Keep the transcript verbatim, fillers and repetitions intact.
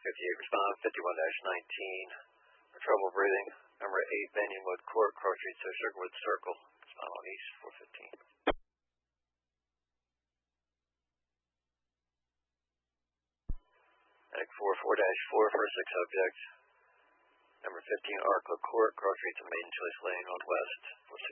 fifty-eight, respond. fifty-one nineteen, for trouble breathing. Number eight, Banyanwood Court, Cross Street, so Sugarwood Circle. Respond on East, four fifteen. Medic four four four for six subjects. Number fifteen, Arkla Court, Cross Street to Maiden Choice Lane on West, four six.